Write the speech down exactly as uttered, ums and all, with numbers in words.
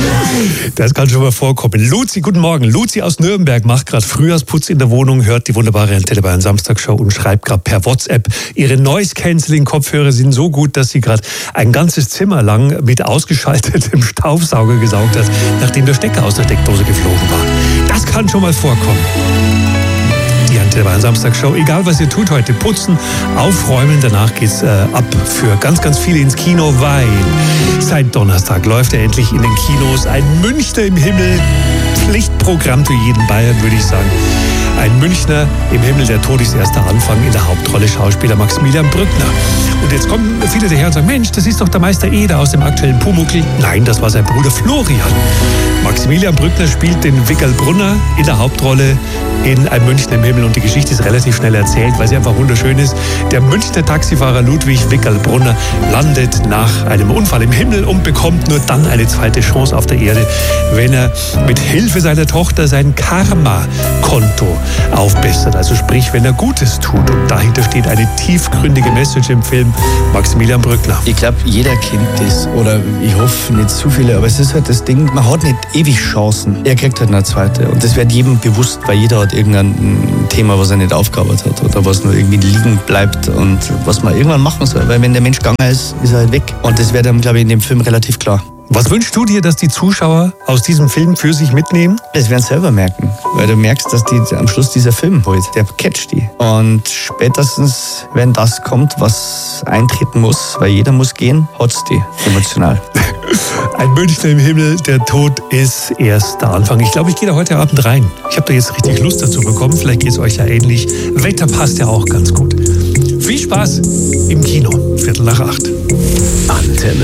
Das kann schon mal vorkommen. Luzi, guten Morgen. Luzi aus Nürnberg macht gerade Frühjahrsputz in der Wohnung, hört die wunderbare Antenne Bayern Samstagshow und schreibt gerade per WhatsApp, ihre Noise-Canceling-Kopfhörer sind so gut, dass sie gerade ein ganzes Zimmer lang mit ausgeschaltetem Staubsauger gesaugt hat, nachdem der Stecker aus der Steckdose geflogen war. Das kann schon mal vorkommen. Die Antenne Bayern Samstagshow, egal was ihr tut heute, putzen, aufräumen, danach geht's äh, ab für ganz, ganz viele ins Kino, weil seit Donnerstag läuft er endlich in den Kinos ein Münchner im Himmel, Pflichtprogramm für jeden Bayern, würde ich sagen. Ein Münchner im Himmel, der Tod ist erst der Anfang, in der Hauptrolle Schauspieler Maximilian Brückner. Und jetzt kommen viele daher und sagen, Mensch, das ist doch der Meister Eder aus dem aktuellen Pumuckl. Nein, das war sein Bruder Florian. Maximilian Brückner spielt den Wickerl Brunner in der Hauptrolle in Ein Münchner im Himmel. Und die Geschichte ist relativ schnell erzählt, weil sie einfach wunderschön ist. Der Münchner Taxifahrer Ludwig Wickerl Brunner landet nach einem Unfall im Himmel und bekommt nur dann eine zweite Chance auf der Erde, wenn er mit Hilfe seiner Tochter sein Karma-Konto aufbessert. Also sprich, wenn er Gutes tut. Und dahinter steht eine tiefgründige Message im Film Maximilian Brückner. Ich glaube, jeder kennt das. Oder ich hoffe nicht zu viele. Aber es ist halt das Ding, man hat nicht ewig Chancen. Er kriegt halt eine zweite. Und das wird jedem bewusst, weil jeder hat irgendein Thema, was er nicht aufgearbeitet hat. Oder was nur irgendwie liegen bleibt. Und was man irgendwann machen soll. Weil wenn der Mensch gegangen ist, ist er halt weg. Und das wird dann, glaube ich, in dem Film relativ klar. Was wünschst du dir, dass die Zuschauer aus diesem Film für sich mitnehmen? Das werden sie selber merken, weil du merkst, dass die am Schluss dieser Film holt, der catcht die. Und spätestens, wenn das kommt, was eintreten muss, weil jeder muss gehen, hat's die emotional. Ein Münchner im Himmel, der Tod ist erst der Anfang. Ich glaube, ich gehe da heute Abend rein. Ich habe da jetzt richtig Lust dazu bekommen, vielleicht geht es euch ja ähnlich. Wetter passt ja auch ganz gut. Viel Spaß im Kino, Viertel nach acht. Antenne